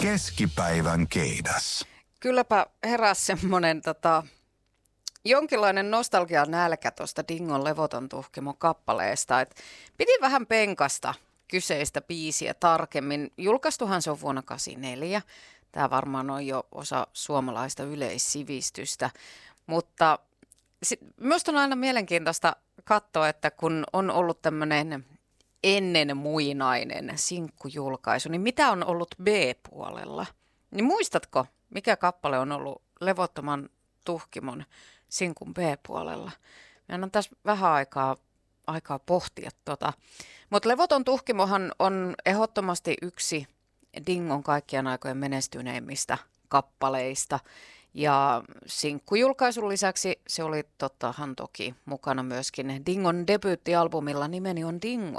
Keskipäivän keidas. Kylläpä heräsi semmoinen jonkinlainen nostalgian nälkä tuosta Dingon Levoton tuhkimo kappaleesta. Et piti vähän penkasta kyseistä biisiä tarkemmin. Julkaistuhan se on vuonna 1984. Tämä varmaan on jo osa suomalaista yleissivistystä. Mutta minusta on aina mielenkiintoista katsoa, että kun on ollut tämmöinen ennen muinainen sinkkujulkaisu, niin mitä on ollut B-puolella? Niin muistatko, mikä kappale on ollut Levottoman tuhkimon sinkun B-puolella? Meidän on tässä vähän aikaa pohtia tota. Mutta Levoton tuhkimohan on ehdottomasti yksi Dingon kaikkien aikojen menestyneimmistä kappaleista. Ja sinkkujulkaisun lisäksi se oli tottahan toki mukana myöskin Dingon debyyttialbumilla Nimeni on Dingo.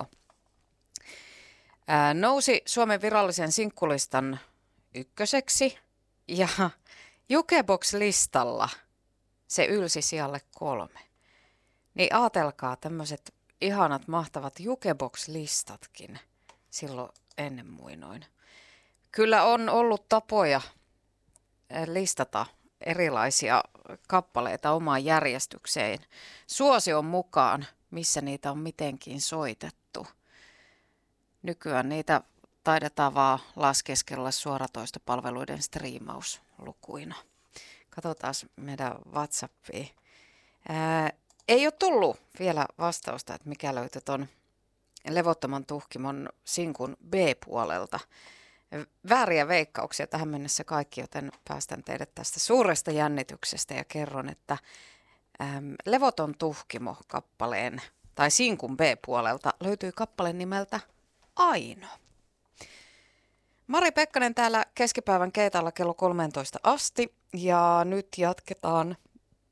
Nousi Suomen virallisen sinkkulistan ykköseksi ja Jukebox-listalla se ylsi sijalle 3. Niin aatelkaa tämmöiset ihanat mahtavat Jukebox-listatkin silloin ennen muinoin. Kyllä on ollut tapoja listata erilaisia kappaleita omaan järjestykseen suosion mukaan, missä niitä on mitenkin soitettu. Nykyään niitä taidetaan vaan laskeskella suoratoistopalveluiden striimauslukuina. Katsotaan meidän WhatsAppiin. Ei ole tullut vielä vastausta, että mikä löytyi ton Levottoman tuhkimon sinkun B-puolelta. Vääriä veikkauksia tähän mennessä kaikki, joten päästän teidät tästä suuresta jännityksestä ja kerron, että Levoton tuhkimo kappaleen tai sinkun B-puolelta löytyy kappaleen nimeltä Aino. Mari Pekkanen täällä keskipäivän keitalla kello 13 asti ja nyt jatketaan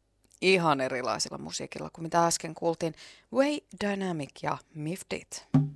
ihan erilaisilla musiikilla kuin mitä äsken kuultiin. Way Dynamic ja Miffed It.